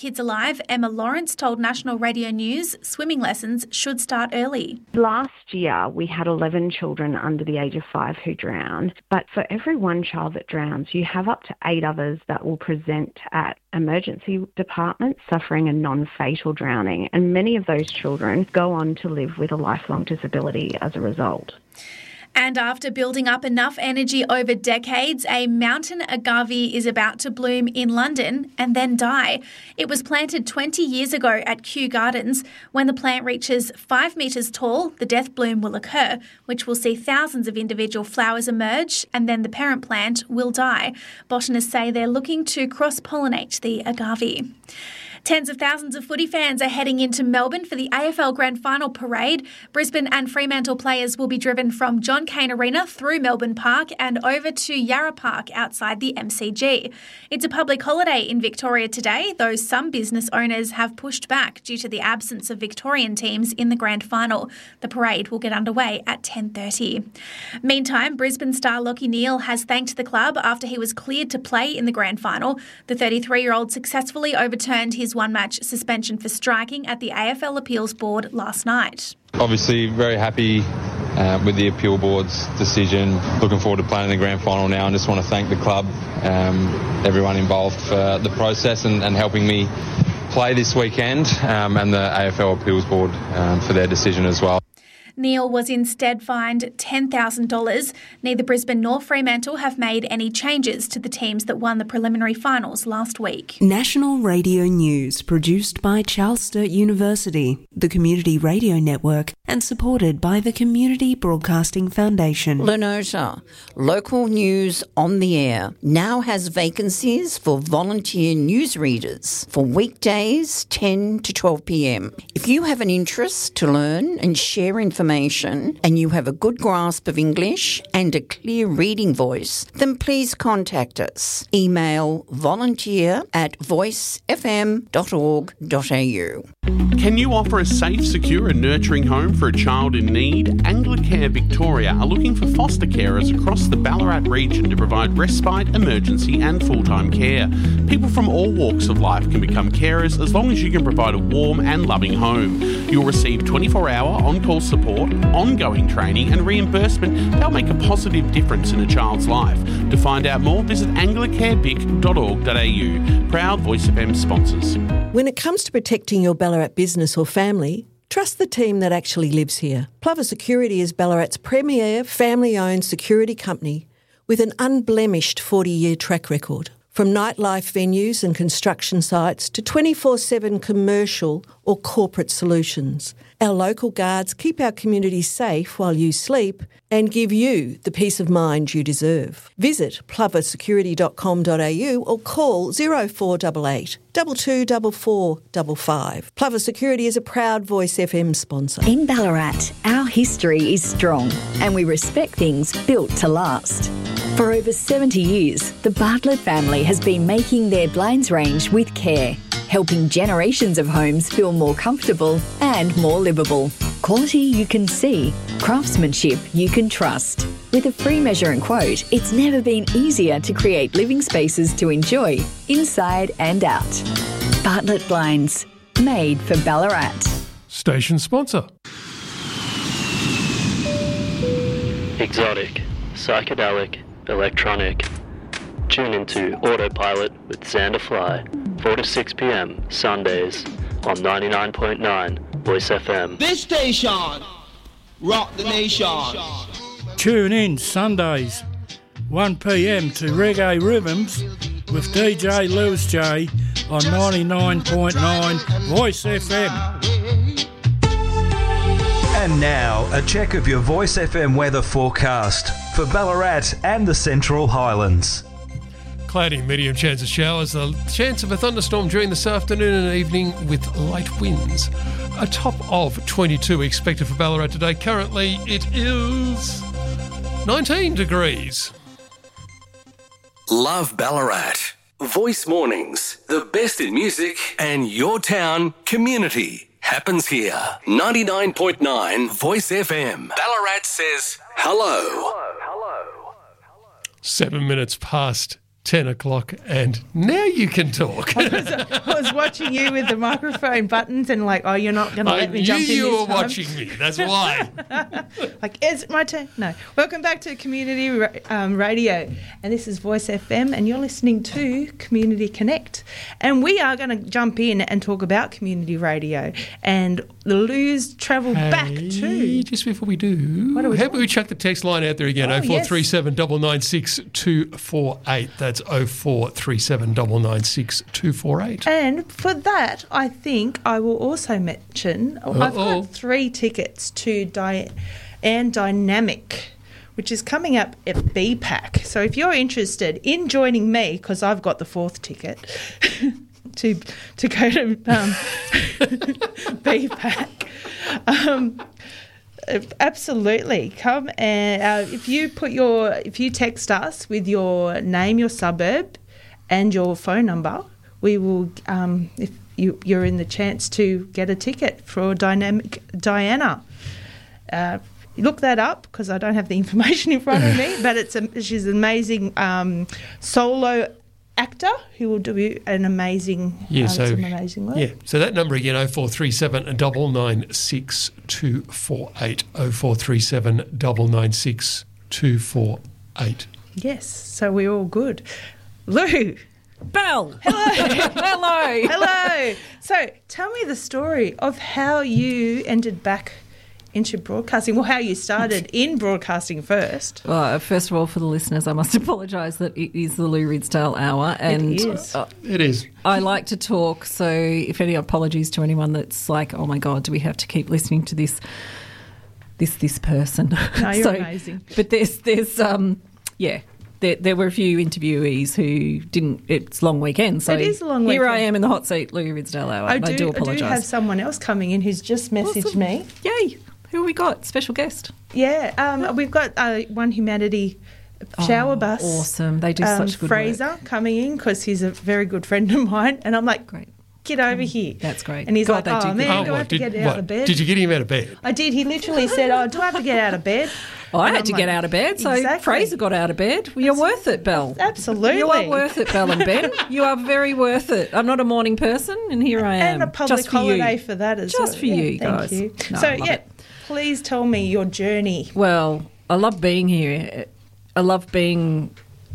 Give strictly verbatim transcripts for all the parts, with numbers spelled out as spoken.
Kids Alive, Emma Lawrence told National Radio News swimming lessons should start early. Last year, we had eleven children under the age of five who drowned. But for every one child that drowns, you have up to eight others that will present at emergency departments suffering a non-fatal drowning. And many of those children go on to live with a lifelong disability as a result. And after building up enough energy over decades, a mountain agave is about to bloom in London and then die. It was planted twenty years ago at Kew Gardens. When the plant reaches five metres tall, the death bloom will occur, which will see thousands of individual flowers emerge, and then the parent plant will die. Botanists say they're looking to cross-pollinate the agave. Tens of thousands of footy fans are heading into Melbourne for the A F L Grand Final parade. Brisbane and Fremantle players will be driven from John Cain Arena through Melbourne Park and over to Yarra Park outside the M C G. It's a public holiday in Victoria today, though some business owners have pushed back due to the absence of Victorian teams in the Grand Final. The parade will get underway at ten thirty. Meantime, Brisbane star Lachie Neale has thanked the club after he was cleared to play in the Grand Final. The thirty-three-year-old successfully overturned his one-match suspension for striking at the A F L Appeals Board last night. Obviously very happy uh, with the Appeal Board's decision. Looking forward to playing in the Grand Final now, and just want to thank the club, um, everyone involved for the process and, and helping me play this weekend, um, and the A F L Appeals Board um, for their decision as well. Neale was instead fined ten thousand dollars. Neither Brisbane nor Fremantle have made any changes to the teams that won the preliminary finals last week. National Radio News, produced by Charles Sturt University, the Community Radio Network, and supported by the Community Broadcasting Foundation. Lenota, local news on the air, now has vacancies for volunteer newsreaders for weekdays ten to twelve p.m. If you have an interest to learn and share information and you have a good grasp of English and a clear reading voice, then please contact us. Email volunteer at voice f m dot org dot a u. Can you offer a safe, secure and nurturing home for a child in need? Anglicare Victoria are looking for foster carers across the Ballarat region to provide respite, emergency and full-time care. People from all walks of life can become carers as long as you can provide a warm and loving home. You'll receive twenty-four hour on-call support, ongoing training and reimbursement to help make a positive difference in a child's life. To find out more, visit anglicare vic dot org dot a u. Proud Voice F M sponsors. When it comes to protecting your Ballarat business or family, trust the team that actually lives here. Plover Security is Ballarat's premier family-owned security company with an unblemished forty-year track record. From nightlife venues and construction sites to twenty-four seven commercial or corporate solutions, our local guards keep our community safe while you sleep and give you the peace of mind you deserve. Visit plover security dot com dot a u or call zero four eight eight, two two four four five five. Plover Security is a proud Voice F M sponsor. In Ballarat, our history is strong and we respect things built to last. For over seventy years, the Bartlett family has been making their blinds range with care, helping generations of homes feel more comfortable and more livable. Quality you can see, craftsmanship you can trust. With a free measure and quote, it's never been easier to create living spaces to enjoy, inside and out. Bartlett Blinds, made for Ballarat. Station sponsor. Exotic, psychedelic, electronic. Tune into Autopilot with Xander Fly, four to six p.m. Sundays on ninety-nine point nine Voice F M. This station, rock the nation. Tune in Sundays, one p.m. to Reggae Rhythms with D J Lewis J on ninety-nine point nine Voice F M. And now, a check of your Voice F M weather forecast for Ballarat and the Central Highlands. Cloudy, medium chance of showers. The chance of a thunderstorm during this afternoon and evening with light winds. A top of twenty-two expected for Ballarat today. Currently, it is nineteen degrees. Love Ballarat. Voice Mornings. The best in music and your town community happens here. ninety-nine point nine Voice F M. Ballarat says hello. Seven minutes past ten o'clock, and now you can talk. I was, I was watching you with the microphone buttons and like, oh, you're not going to let me jump in this I knew you were time. watching me. That's why. Like, is it my turn? No. Welcome back to Community um, Radio, and this is Voice F M, and you're listening to Community Connect. And we are going to jump in and talk about community radio. And the Lou's travel hey, back to... Just before we do, what are we how doing? about we chuck the text line out there again, oh, oh four three seven, nine nine six, two four eight. That's oh four three seven, nine nine six, two four eight. And for that, I think I will also mention Uh-oh. I've got three tickets to Diane Dynamic, which is coming up at B PAC. So if you're interested in joining me, because I've got the fourth ticket to to go to um, B PAC, um, absolutely come. And uh, if you put your if you text us with your name, your suburb, and your phone number, we will, um, if you, you're in the chance to get a ticket for Dynamic Diana. Uh, look that up because I don't have the information in front of me, but it's a, she's an amazing um, solo actor who will do an amazing, yeah, uh, so, some amazing work. Yeah, so that number again, oh four three seven, nine nine six, two four eight, oh four three seven, nine nine six, two four eight. Yes, so we're all good. Lou. Belle. Hello. Hello. Hello. So tell me the story of how you ended back into broadcasting. Well, how you started in broadcasting first. Well, first of all, for the listeners, I must apologise that it is the Lou Ridsdale Hour. And it is. Uh, it is. I like to talk, so if any apologies to anyone that's like, oh my God, do we have to keep listening to this this this person? No, you're so, amazing. But there's, there's um, yeah, there, there were a few interviewees who didn't, it's long weekend, so it is a long here weekend. I am in the hot seat, Lou Ridsdale Hour. I and do, I do apologise. I do have someone else coming in who's just messaged awesome. me. Yay. Who have we got? Special guest? Yeah, um, we've got uh, One Humanity shower oh, bus. Awesome. They do um, such good Fraser work. coming in because he's a very good friend of mine. And I'm like, great. Get over here. That's great. And he's God, like, oh, man, oh, do what, I have to did, get what, out of bed? Did you get him out of bed? I did. He literally said, oh, do I have to get out of bed? I and had I'm to like, get out of bed, so exactly. Fraser got out of bed. Well, you're worth it, Belle. Absolutely. You are worth it, Belle and Ben. You are very worth it. I'm not a morning person, and here I am. And a public just for holiday you. for that as just well. Just for yeah, you thank guys. You. No, so, I love yeah, it. please tell me your journey. Well, I love being here. I love being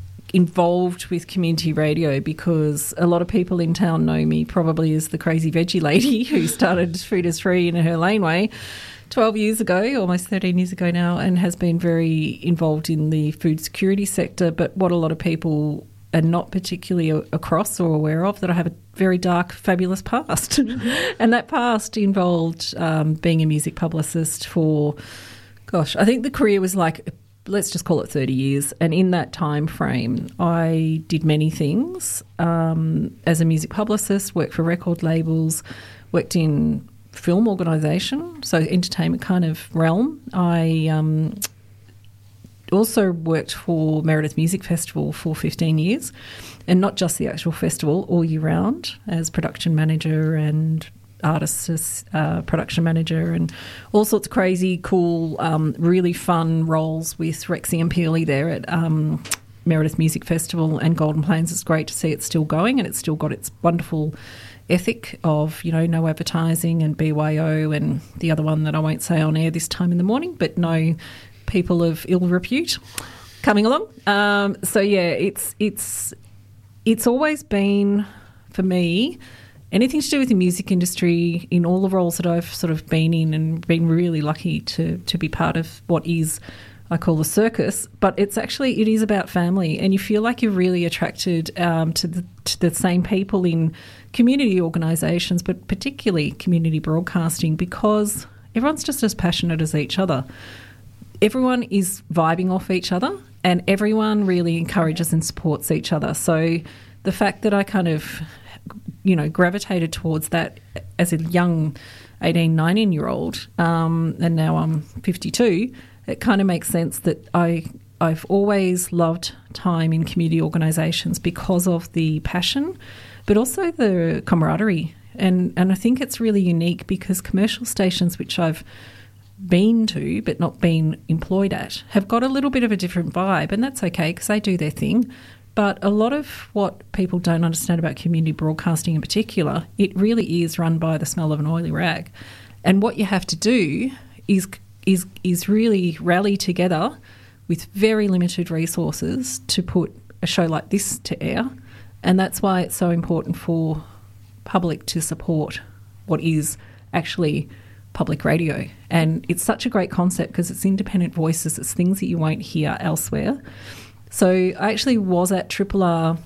involved with community radio because a lot of people in town know me probably as the crazy veggie lady who started Food is Free in her laneway twelve years ago, almost thirteen years ago now, and has been very involved in the food security sector. But what a lot of people are not particularly across or aware of, that I have a very dark, fabulous past. Mm-hmm. And that past involved um, being a music publicist for, gosh, I think the career was like, let's just call it thirty years. And in that time frame, I did many things. Um, as a music publicist, worked for record labels, worked in film organisation, so entertainment kind of realm. I um, also worked for Meredith Music Festival for fifteen years, and not just the actual festival, all year round, as production manager and artist uh, production manager, and all sorts of crazy, cool, um, really fun roles with Rexy and Peely there at um, Meredith Music Festival and Golden Plains. It's great to see it's still going, and it's still got its wonderful ethic of, you know, no advertising and B Y O, and the other one that I won't say on air this time in the morning, but no people of ill repute coming along. Um, so yeah, it's it's it's always been, for me, anything to do with the music industry, in all the roles that I've sort of been in, and been really lucky to to be part of what is, I call the circus, but it's actually, it is about family, and you feel like you're really attracted um, to, the, to the same people in community organisations, but particularly community broadcasting, because everyone's just as passionate as each other. Everyone is vibing off each other, and everyone really encourages and supports each other. So the fact that I kind of, you know, gravitated towards that as a young eighteen, nineteen-year-old, um, and now I'm fifty-two, it kind of makes sense that I, I've always loved time in community organisations because of the passion, but also the camaraderie. And, and I think it's really unique because commercial stations, which I've been to but not been employed at, have got a little bit of a different vibe, and that's okay because they do their thing. But a lot of what people don't understand about community broadcasting in particular, it really is run by the smell of an oily rag. And what you have to do is is is really rally together with very limited resources to put a show like this to air. And that's why it's so important for public to support what is actually public radio. And it's such a great concept because it's independent voices, it's things that you won't hear elsewhere. So I actually was at Triple R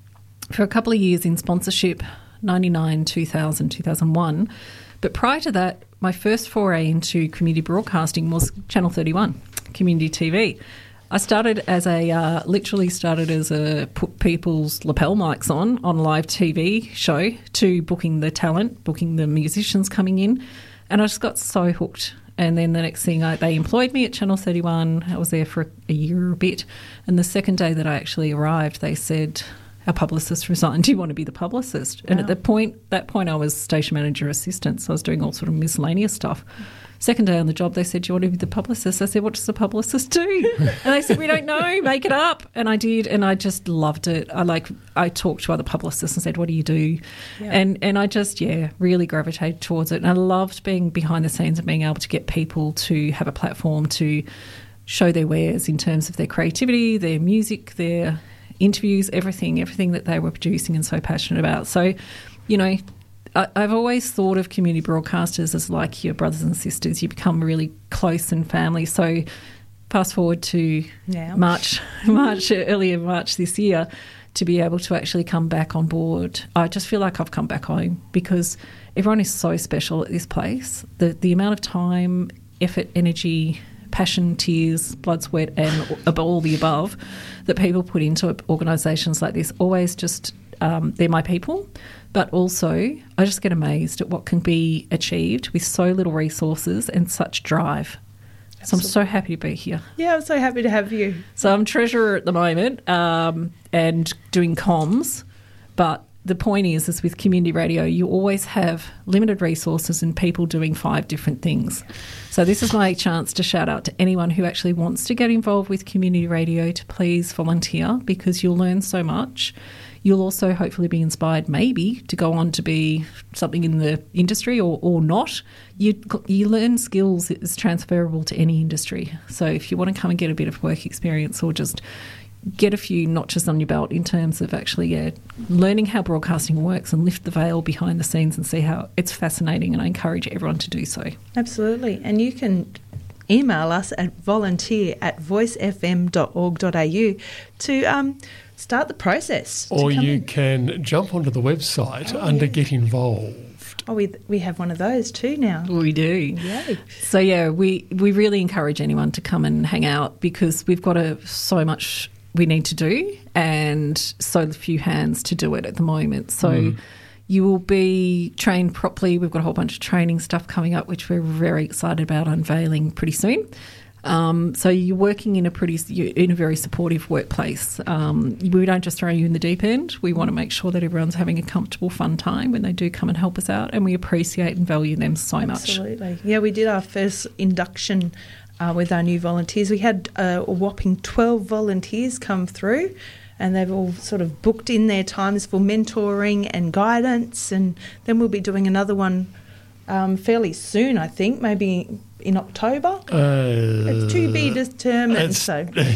for a couple of years in sponsorship, ninety-nine, two thousand, two thousand one. But prior to that, my first foray into community broadcasting was Channel thirty-one, community T V. I started as a, uh, literally started as a put people's lapel mics on, on live T V show, to booking the talent, booking the musicians coming in. And I just got so hooked. And then the next thing, I, they employed me at Channel thirty-one. I was there for a, a year or a bit. And the second day that I actually arrived, they said, our publicist resigned. Do you want to be the publicist? Wow. And at that point, that point I was station manager assistant, so I was doing all sort of miscellaneous stuff. Second day on the job, they said, do you want to be the publicist? I said, what does the publicist do? And they said, we don't know, make it up. And I did, and I just loved it. I like, I talked to other publicists and said, what do you do? Yeah. And and I just, yeah, really gravitated towards it. And I loved being behind the scenes and being able to get people to have a platform to show their wares in terms of their creativity, their music, their interviews, everything, everything that they were producing and so passionate about. So, you know, I've always thought of community broadcasters as like your brothers and sisters. You become really close and family. So fast forward to yeah. March, March earlier March this year, to be able to actually come back on board. I just feel like I've come back home because everyone is so special at this place. The the amount of time, effort, energy, passion, tears, blood, sweat and all the above that people put into organisations like this, always just, um, they're my people. But also, I just get amazed at what can be achieved with so little resources and such drive. Absolutely. So I'm so happy to be here. Yeah, I'm so happy to have you. So I'm treasurer at the moment um, and doing comms. But the point is, is with community radio, you always have limited resources and people doing five different things. So this is my chance to shout out to anyone who actually wants to get involved with community radio to please volunteer, because you'll learn so much. You'll also hopefully be inspired maybe to go on to be something in the industry or, or not. You you learn skills that is transferable to any industry. So if you want to come and get a bit of work experience or just get a few notches on your belt in terms of actually yeah, learning how broadcasting works and lift the veil behind the scenes and see how it's fascinating, and I encourage everyone to do so. Absolutely. And you can email us at volunteer at voice f m dot org dot a u to um, start the process. Or you in. can jump onto the website oh, under yeah. Get Involved. Oh, we we have one of those too now. We do. Yay. So, yeah, we, we really encourage anyone to come and hang out, because we've got a, so much we need to do and so few hands to do it at the moment. So mm. you will be trained properly. We've got a whole bunch of training stuff coming up, which we're very excited about unveiling pretty soon. Um, so you're working in a pretty, in a very supportive workplace. Um, we don't just throw you in the deep end. We want to make sure that everyone's having a comfortable, fun time when they do come and help us out, and we appreciate and value them so much. Absolutely. Yeah, we did our first induction uh, with our new volunteers. We had uh, a whopping twelve volunteers come through, and they've all sort of booked in their times for mentoring and guidance, and then we'll be doing another one um, fairly soon, I think, maybe in October. Uh, it's to be determined. So, uh,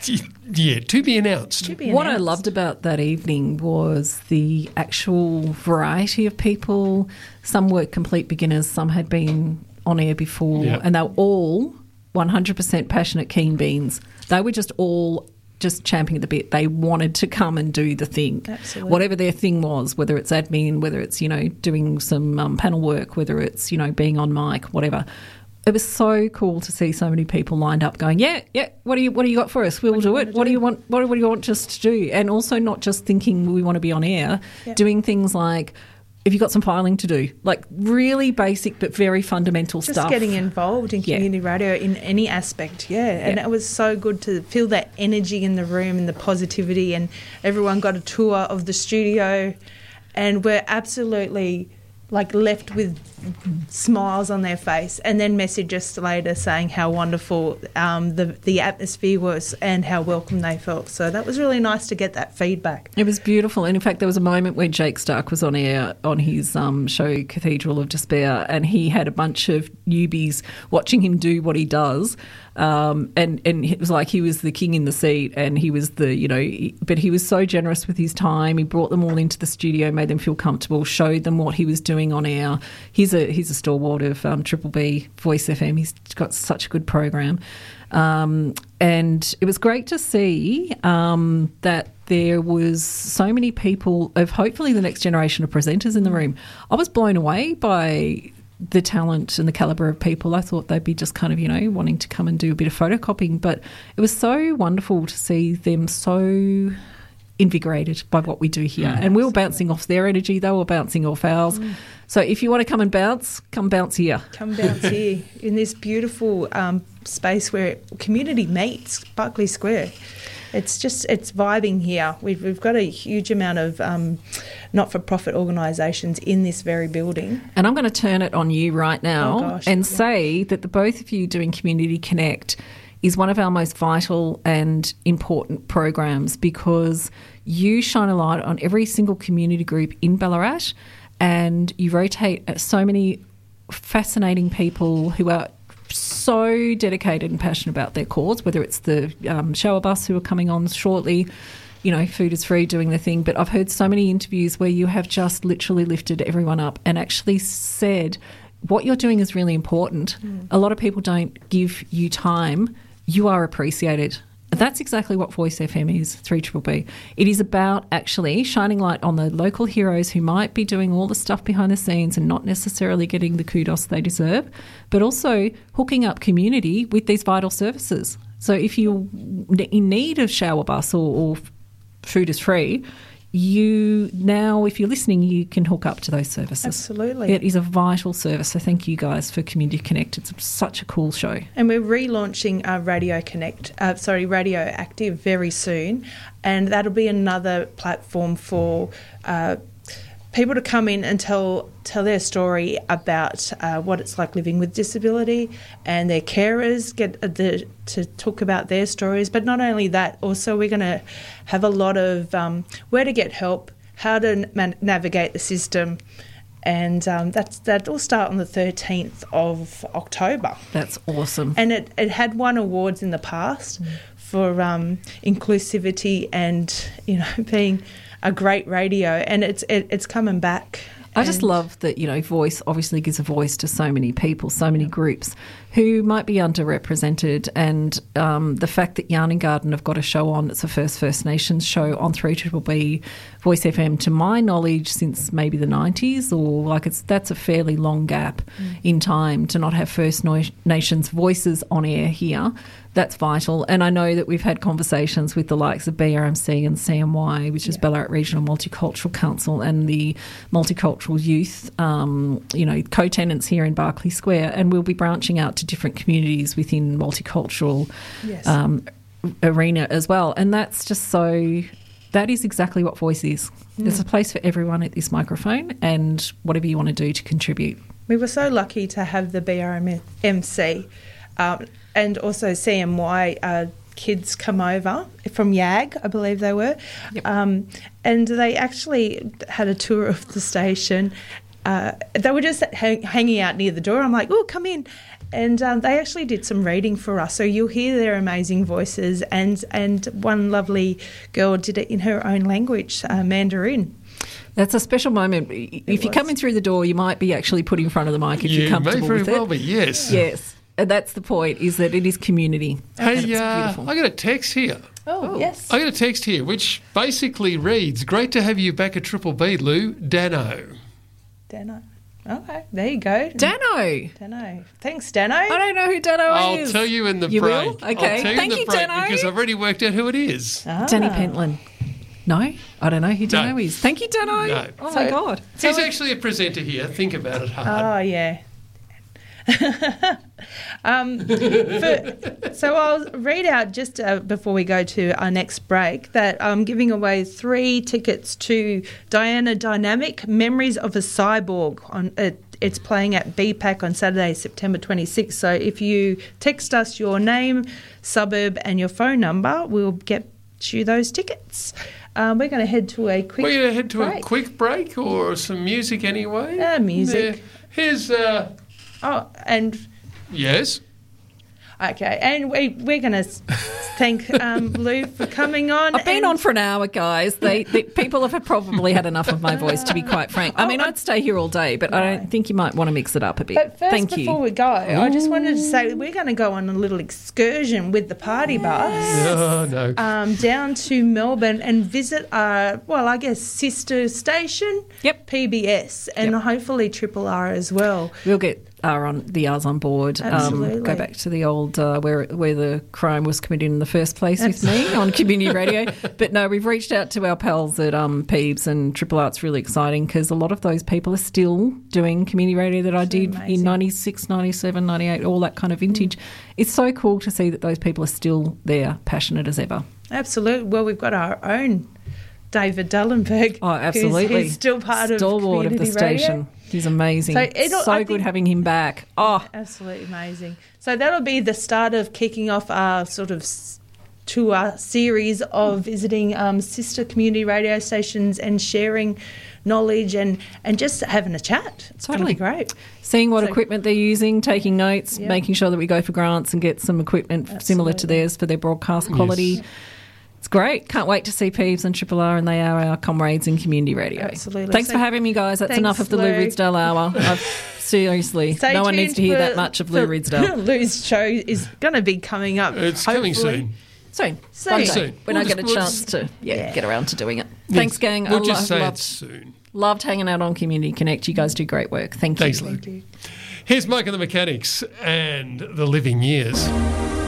yeah, to be announced. To be what announced. I loved about that evening was the actual variety of people. Some were complete beginners, some had been on air before, yeah. and they were all one hundred percent passionate keen beans. They were just all just champing at the bit. They wanted to come and do the thing. Absolutely. Whatever their thing was, whether it's admin, whether it's, you know, doing some um, panel work, whether it's, you know, being on mic, whatever. It was so cool to see so many people lined up going, yeah, yeah, what do you what do you got for us? We'll what do it. What do you want what, what do you want us to do? And also not just thinking we want to be on air, yeah. doing things like, if you've got some filing to do, like really basic but very fundamental just stuff. Just getting involved in community yeah. radio in any aspect, yeah. And yeah. it was so good to feel that energy in the room and the positivity, and everyone got a tour of the studio, and we're absolutely like left with smiles on their face, and then message us later saying how wonderful um, the the atmosphere was and how welcome they felt. So that was really nice to get that feedback. It was beautiful, and in fact, there was a moment where Jake Stark was on air on his um, show Cathedral of Despair, and he had a bunch of newbies watching him do what he does. Um, and, and it was like he was the king in the seat, and he was the, you know, he, but he was so generous with his time. He brought them all into the studio, made them feel comfortable, showed them what he was doing on air. He's a he's a stalwart of um, Triple B Voice F M. He's got such a good program. Um, and it was great to see um, that there was so many people of hopefully the next generation of presenters in the room. I was blown away by the talent and the calibre of people. I thought they'd be just kind of, you know, wanting to come and do a bit of photocopying, but it was so wonderful to see them so invigorated by what we do here. Mm. And we were bouncing off their energy, they were bouncing off ours. Mm. So if you want to come and bounce, come bounce here. Come bounce here in this beautiful um, space where community meets, Berkeley Square. It's just, it's vibing here. We've, we've got a huge amount of um, not-for-profit organisations in this very building. And I'm going to turn it on you right now oh gosh, and yeah. say that the both of you doing Community Connect is one of our most vital and important programs, because you shine a light on every single community group in Ballarat, and you rotate so many fascinating people who are so dedicated and passionate about their cause, whether it's the um, shower bus who are coming on shortly, you know, Food is Free doing their thing. But I've heard so many interviews where you have just literally lifted everyone up and actually said what you're doing is really important. Mm. A lot of people don't give you time. You are appreciated. That's exactly what Voice F M is, three B B. It is about actually shining light on the local heroes who might be doing all the stuff behind the scenes and not necessarily getting the kudos they deserve, but also hooking up community with these vital services. So if you're in need of shower bus or, or Food is Free, you now, if you're listening, you can hook up to those services. Absolutely. It is a vital service. So thank you guys for Community Connect. It's such a cool show. And we're relaunching uh, Radio Connect, uh, sorry, Radio Active very soon. And that'll be another platform for uh, people to come in and tell tell their story about uh, what it's like living with disability, and their carers get the, to talk about their stories. But not only that, also we're going to have a lot of um, where to get help, how to man- navigate the system, and um, that's, that will start on the thirteenth of October. That's awesome. And it, it had won awards in the past mm. for um, inclusivity and, you know, being a great radio, and it's it, it's coming back. I just love that, you know, Voice obviously gives a voice to so many people, so many groups who might be underrepresented, and um, the fact that Yarning Garden have got a show on, it's a first First Nations show on three B B Voice F M, to my knowledge, since maybe the nineties, or like it's that's a fairly long gap mm. in time to not have First Nations voices on air here. That's vital. And I know that we've had conversations with the likes of B R M C and C M Y, which is yeah. Ballarat Regional Multicultural Council, and the Multicultural Youth, um, you know, co-tenants here in Berkeley Square, and we'll be branching out to different communities within multicultural yes. um, arena as well. And that's just so, that is exactly what Voice is. Mm. There's a place for everyone at this microphone, and whatever you want to do to contribute. We were so lucky to have the B R M C um, and also C M Y uh, kids come over from YAG, I believe they were, yep. um, and they actually had a tour of the station. Uh, they were just hang- hanging out near the door. I'm like, oh, come in. And um, they actually did some reading for us, so you'll hear their amazing voices, and, and one lovely girl did it in her own language, uh, Mandarin. That's a special moment. It if was. You're coming through the door, you might be actually put in front of the mic if yeah, you're comfortable may very with well it. Be, yes. Yes. And that's the point, is that it is community. Hey, uh, I got a text here. Oh, oh, yes. I got a text here which basically reads, great to have you back at Triple B, Lou. Dano. Dano. Okay, there you go. Dano. Dano. Thanks, Dano. I don't know who Dano I'll is. I'll tell you in the you break. Will? Okay. I'll tell Thank you in you, the break Dano. because I've already worked out who it is. Ah. Danny Pentland. No, I don't know who Dano no. is. Thank you, Dano. No. Oh, so, my God. He's so actually a presenter here. Think about it hard. Oh, yeah. um, for, so I'll read out just uh, before we go to our next break that I'm giving away three tickets to Diana Dynamic, Memories of a Cyborg. On uh, It's playing at B PAC on Saturday, September twenty-sixth. So if you text us your name, suburb and your phone number, we'll get you those tickets. Um, we're going to head to a quick We're going to head to break. a quick break or some music anyway? Uh, music. Yeah. Here's... Uh... Oh, and... Yes? Okay, and we, we're going to thank um, Lou for coming on. I've been and... on for an hour, guys. They, they People have probably had enough of my voice, to be quite frank. I mean, I'd stay here all day, but no. I don't think you might want to mix it up a bit. But first, Thank before you. we go, I just wanted to say we're going to go on a little excursion with the party bus Oh, no. um, down to Melbourne and visit our, well, I guess, sister station, Yep. P B S, and Yep. hopefully Triple R as well. We'll get our on the ours on board. Absolutely. Um, go back to the old uh, where where the crime was committed in the first place with me on community radio. But no, we've reached out to our pals at um, Peebs and Triple R. It's really exciting because a lot of those people are still doing community radio that I did amazing. in ninety-six, ninety-seven, ninety-eight, all that kind of vintage. Mm. It's so cool to see that those people are still there, passionate as ever. Absolutely. Well, we've got our own David Dullenberg. Oh, absolutely. Who's, who's still part Stalwart of of the community station. radio. He's amazing. So, it'll, so I good think, having him back. Oh, absolutely amazing. So that'll be the start of kicking off our sort of tour series of visiting um, sister community radio stations and sharing knowledge and, and just having a chat. It's Totally. going to be great. Seeing what So- equipment they're using, taking notes, Yep. making sure that we go for grants and get some equipment similar to Absolutely. theirs for their broadcast quality. Yes. It's great. Can't wait to see Peeves and Triple R, and they are our comrades in community radio. Absolutely. Thanks So- for having me, guys. That's Thanks, enough of the Lou Lou. Ridsdale hour. I've, seriously, Stay no one needs tuned to hear for- that much of Lou for Ridsdale. Lou's show is going to be coming up. It's coming hopefully. soon. Soon. Soon. One day, Soon. when We'll I get a just- we'll chance just- to yeah, Yeah. get around to doing it. Yes. Thanks, gang. We'll I just love, say loved, it's soon. loved hanging out on Community Connect. You guys do great work. Thank you. Thanks, Lou. Here's Mike and the Mechanics and The Living Years.